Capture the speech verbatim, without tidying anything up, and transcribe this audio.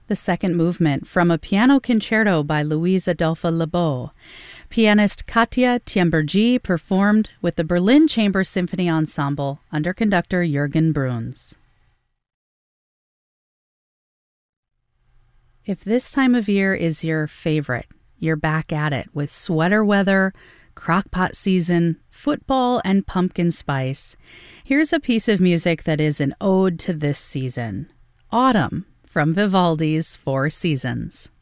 the second movement from a piano concerto by Louise Adolphe Lebeau. Pianist Katja Tiembergi performed with the Berlin Chamber Symphony Ensemble under conductor Jürgen Bruns. If this time of year is your favorite, you're back at it with sweater weather, crockpot season, football, and pumpkin spice. Here's a piece of music that is an ode to this season. Autumn from Vivaldi's Four Seasons.